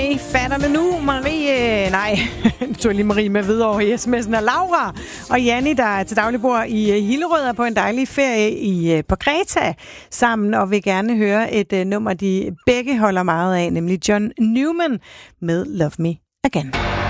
I fatter det nu. Nu tog jeg lige Marie med videre i sms'en, og Laura og Janni, der er til daglig bor i Hillerød, er på en dejlig ferie på Kreta sammen, og vil gerne høre et nummer, de begge holder meget af, nemlig John Newman med Love Me Again.